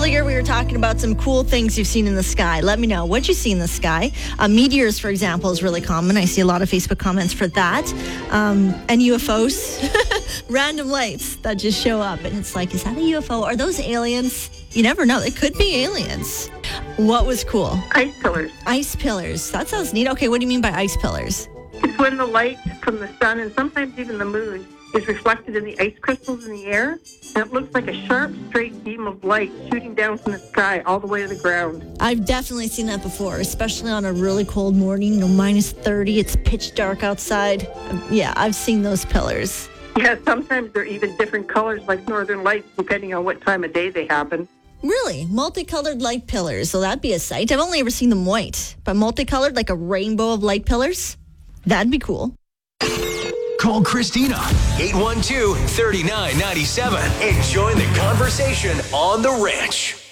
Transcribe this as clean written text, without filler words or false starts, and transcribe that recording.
Earlier, we were talking about some cool things you've seen in the sky. Let me know. What'd you see in the sky? Meteors, for example, is really common. I see a lot of Facebook comments for that. And UFOs. Random lights that just show up. And it's like, is that a UFO? Are those aliens? You never know. It could be aliens. What was cool? Ice pillars. Ice pillars. That sounds neat. Okay, what do you mean by ice pillars? It's when the light from the sun and sometimes even the moon is reflected in the ice crystals in the air, and it looks like a sharp, straight beam of light shooting down from the sky all the way to the ground. I've definitely seen that before, especially on a really cold morning, minus 30, it's pitch dark outside. Yeah, I've seen those pillars. Yeah, sometimes they're even different colors like northern lights, depending on what time of day they happen. Really? Multicolored light pillars. So that'd be a sight. I've only ever seen them white, but multicolored, like a rainbow of light pillars? That'd be cool. Call Christina, 812-3997, and join the conversation on The Ranch.